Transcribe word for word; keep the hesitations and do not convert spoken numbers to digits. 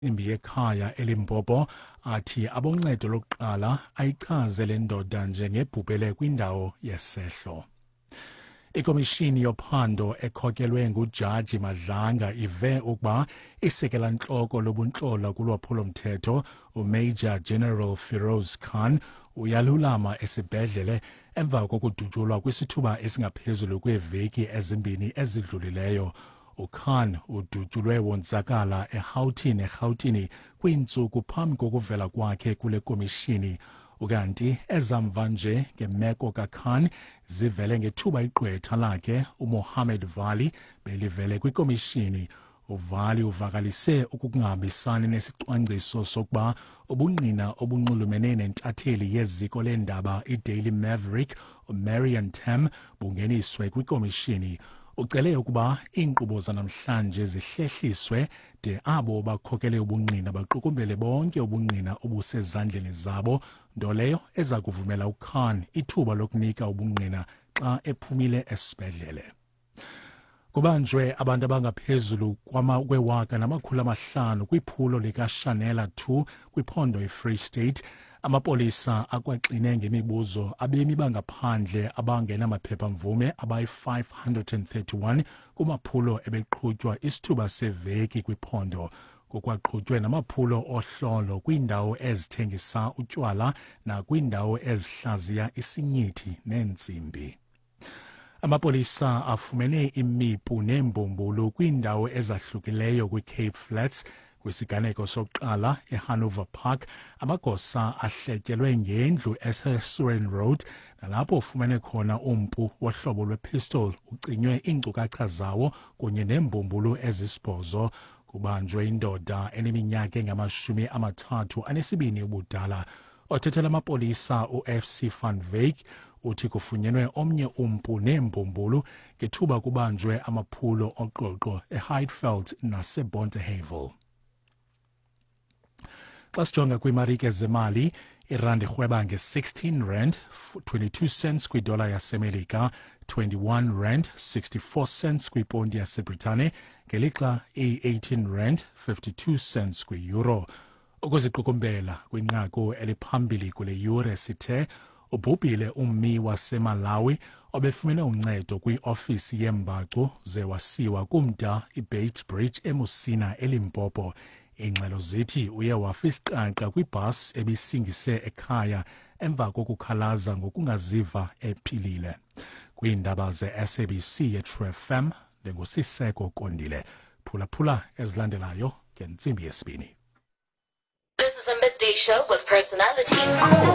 imbi yekhaya eLimpopo athi aboncedo lokuqala ayichaze le ndoda njengebhubhele kwindawo yesehlo. Ikomishini yophando ekhokelwe nguJaji Madlanga ive ukuba isekela-ntloko lobuntlola kulwaphulo-mthetho uMajor General Feroz Khan uyalulama esibhedlele emva kokudutyulwa kwisithuba esingaphezulu kweeveki ezimbini ezidlulileyo. uKhan udutyulwe wonzakala eRhawutini eRhawutini kwiintsuku phambi kokuvela kwakhe kule komishini. Ukanti ezamva nje ngemeko kaKhan zivele ngethuba igqwetha lakhe uMohammed Vali belivele kwikomishini. uVali uvakalise ukungahambisani nesicwangciso sokuba ubungqina obunxulumene nentatheli yeziko leendaba iDaily Maverick uMarian Tam bungeniswe kwikomishini. Ucele ukuba iinkqubo zanamhlanje zihlehliswe de abo bakhokele ubungqina baqukumbele bonke ubungqina obusezandleni zabo, nto leyo eza kuvumela uKhan ithuba lokunika ubungqina xa ephumile esibhedlele. Kubanjwe abantu abangaphezulu kwewaka namakhulu amahlanu kwiphulo likaShanela two kwiphondo iFree State. Amapolisa akwaxine ngemibuzo abemi bangaphandle abangenamaphepha-mvume abayi-five hundred thirty-one kumaphulo ebeqhutywa isithuba seveki kwiphondo. Kukwaqhutywe namaphulo ohlolo kwiindawo ezithengisa utywala nakwiindawo ezihlaziya isinyithi neentsimbi. Amapolisa afumene imipu neembumbulu kwiindawo ezahlukileyo kwiCape Flats. Kwisiganeko sokuqala eHanover Park, amagosa ahletyelwe ngendlu eSurin Road nalapho ufumene khona umpu wohlobo lwepistol ucinywe iinkcukacha zawo kunye neembumbulu ezisibhozo. Kubanjwe indoda eneminyaka engamashumi amathathu anesibini ubudala. Othethela amapolisa uF C van Wyk uthi kufunyenwe omnye umpu neembumbulu ngethuba kubanjwe amaphulo oqoqo eHeidfeld naseBontehavel. Xa sijonga kwiimarike zemali, irandi irhweba nge-sixteen rand twenty-two cents kwidola yaseMelika, twenty-one rand sixty-four cents kwiponti yaseBritane, ngelixa iyi-eighteen rand fifty-two cents kwi-euro. Ukuziqukumbela kwinqaku eliphambili kule yure sithe ubhubhile ummi waseMalawi obefumene uncedo kwi-ofisi yeembacu ze wasiwa kumda iBeitbridge eMusina eLimpopo. Iingxelo zithi uye wafa isiqaqa kwibhasi ebisingise ekhaya emva kokukhalaza ngokungaziva ephilile. Kwiindaba ze-S A B C ye-True F M ndingusiseko Kondile. Phulaphula ezilandelayo ngentsimbi yesibini. This is a midday show with personality.